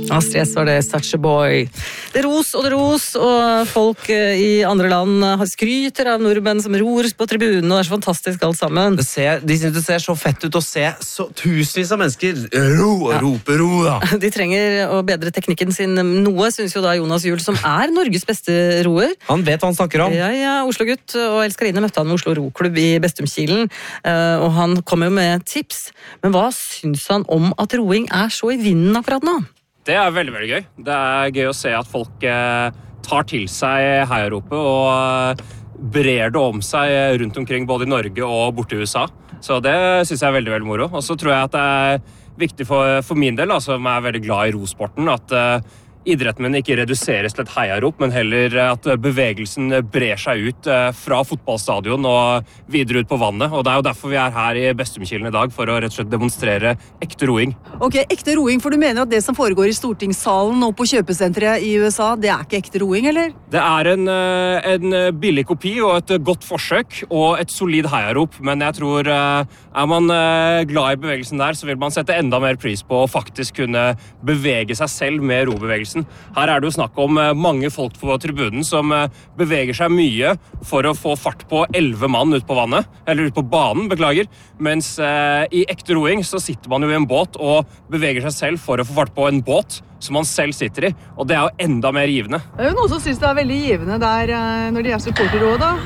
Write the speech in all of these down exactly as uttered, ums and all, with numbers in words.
Astrid S var det, Such a Boy. Det ros og det ros, og folk i andre land har skryter av nordmenn som ror på tribunen, og det er så fantastisk alt sammen. Det ser, de synes det ser så fett ut å se så tusenvis av mennesker ro og ja. rope ro. Da. De trenger å bedre teknikken sin noe, synes jo da Jonas Juel, som er Norges beste roer. Han vet hva han snakker om. Ja, ja, Oslo-gutt og elskerinne møtte han med Oslo Roklubb i Bestumkilen, og han kom jo med tips. Men hva synes han om at roing er så i vinden akkurat nå? Det er veldig, veldig gøy. Det er gøy å se at folk eh, tar til seg heiaropet og eh, brer det om seg rundt omkring både i Norge og borte i U S A. Så det synes jeg er veldig, veldig moro. Og så tror jeg at det er viktig for, for min del, altså, som er veldig glad i rosporten, at eh, idretten min ikke reduseres til et heiarop, men heller at bevegelsen brer seg ut fra fotballstadion og videre ut på vannet. Og det er jo derfor vi er her i Bestumkilen i dag, for å rett og slett demonstrere ekte roing. Ok, ekte roing, for du mener at det som foregår i stortingssalen og på kjøpesenteret i U S A, det er ikke ekte roing, eller? Det er en, en billig kopi og et godt forsøk og et solid heiarop, men jeg tror er man glad i bevegelsen der, så vil man sette enda mer pris på å faktisk kunne bevege seg selv med robevegelsen. Her er det jo snakk om mange folk på tribunen som beveger seg mye for å få fart på elleve mann ut på vannet, eller ut på banen, beklager, mens eh, i ekte roing så sitter man jo i en båt og beveger seg selv for å få fart på en båt som man selv sitter i, og det er jo enda mer givende. Det er jo noen som synes det er veldig givende der når de er supporterråd da.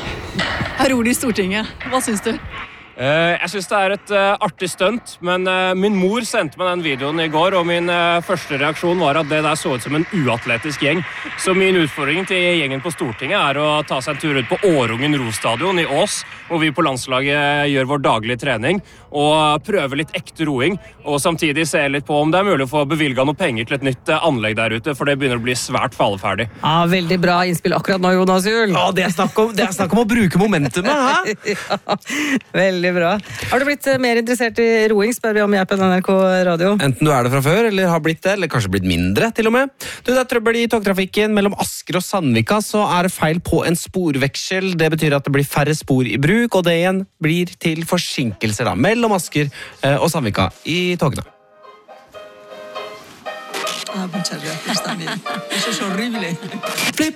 Her ror de i Stortinget. Hva synes du? Jeg synes det er et uh, artig stunt, men uh, min mor sendte meg den videoen i går, og min uh, første reaksjon var at det der så ut som en uatletisk gjeng. Så min utfordring til gjengen på Stortinget er å ta seg en tur ut på Årungen Rostadion i Ås, hvor vi på landslaget gjør vår daglige trening, og prøve litt ekte roing, og samtidig se litt på om det er mulig å få bevilget noe penger til et nytt uh, anlegg der ute, for det begynner å bli svært falleferdig. Ja, veldig bra innspill akkurat nå, Jonas Juel. Ja, det er snakk om, det er snakk om å bruke momentumet, hæ? Ja, veldig bra. Har du blitt mer interessert i roing, spør vi om jeg på N R K Radio. Enten du er det fra før, eller har blitt det, eller kanskje blitt mindre til og med. Du, det er trøbbel i togtrafikken mellom Asker og Sandvika, så er det feil på en sporveksel. Det betyr at det blir færre spor i bruk, og det igjen blir til forsinkelser da, mellom Asker og Sandvika i togene. Ah, muchas gracias también. Eso es horrible.